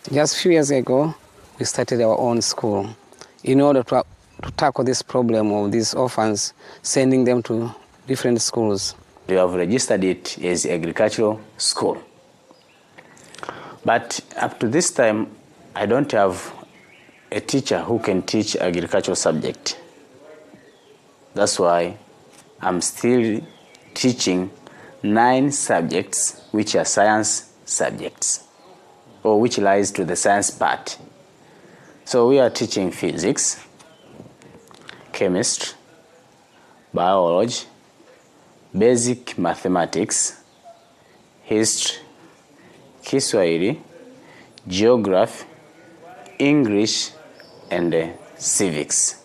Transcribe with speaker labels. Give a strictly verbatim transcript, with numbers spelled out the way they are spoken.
Speaker 1: Just a few years ago, we started our own school in order to, to tackle this problem of these orphans, sending them to different schools.
Speaker 2: We have registered it as agricultural school. But up to this time, I don't have a teacher who can teach agricultural subject. That's why I'm still teaching nine subjects which are science subjects, or which lies to the science part. So we are teaching physics, chemistry, biology, basic mathematics, history, Kiswahili, geography, English, and uh, civics.